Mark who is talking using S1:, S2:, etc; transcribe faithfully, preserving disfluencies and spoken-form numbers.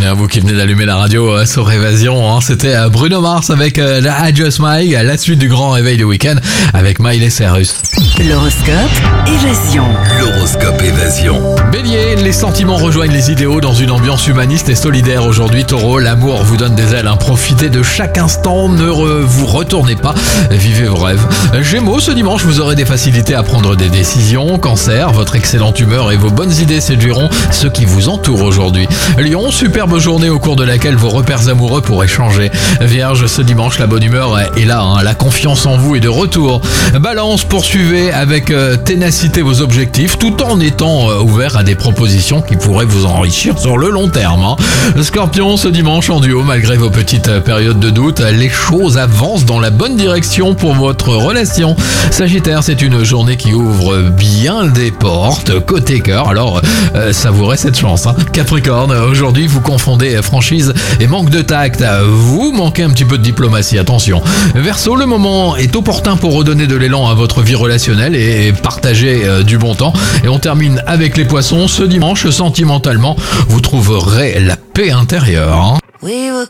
S1: bienvenue à vous qui venez d'allumer la radio euh, sur Évasion. Hein. C'était euh, Bruno Mars avec euh, la I Just Smile, la suite du grand réveil du week-end avec Miley Cyrus.
S2: L'horoscope Évasion.
S3: L'horoscope Évasion.
S1: Bélier, les sentiments rejoignent les idéaux dans une ambiance humaniste et solidaire aujourd'hui. Taureau, l'amour vous donne des ailes. Hein. Profitez de chaque instant, ne re- vous retournez pas, vivez vos rêves. Gémeaux, ce dimanche, vous aurez des facilités à prendre des décisions. Cancer, votre excellente humeur et vos bonnes idées séduiront ceux qui vous entourent aujourd'hui. Lion, superbe journée au cours de laquelle vos repères amoureux pourraient changer. Vierge, ce dimanche, la bonne humeur est là, hein. La confiance en vous est de retour. Balance, poursuivez avec euh, ténacité vos objectifs tout en étant euh, ouvert à des propositions qui pourraient vous enrichir sur le long terme. Hein. Scorpion, ce dimanche en duo, malgré vos petites euh, périodes de doute, les choses avancent dans la bonne direction pour votre relation. Sagittaire, c'est une journée qui ouvre bien des portes côté cœur, alors euh, savourez cette chance. Hein. Capricorne, aujourd'hui vous confondez franchise et manque de tact, vous manquez un petit peu de diplomatie, attention. Verseau, le moment est opportun pour redonner de l'élan à votre vie relationnelle et partager euh, du bon temps. Et on termine avec les poissons, ce dimanche sentimentalement vous trouverez la paix intérieure. Hein.
S2: We were